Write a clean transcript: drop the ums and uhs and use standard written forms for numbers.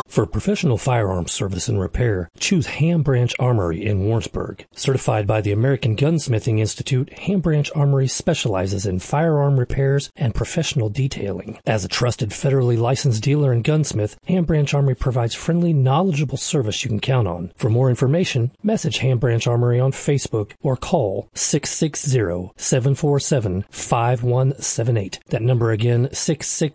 For professional firearms service and repair, choose Ham Branch Armory in Warrensburg. Certified by the American Gunsmithing Institute, Ham Branch Armory specializes in firearm repairs and professional detailing. As a trusted federally licensed dealer and gunsmith, Ham Branch Armory provides friendly, knowledgeable service you can count on. For more information, message Ham Branch Armory on Facebook or call 660-747-5178. That number again, 660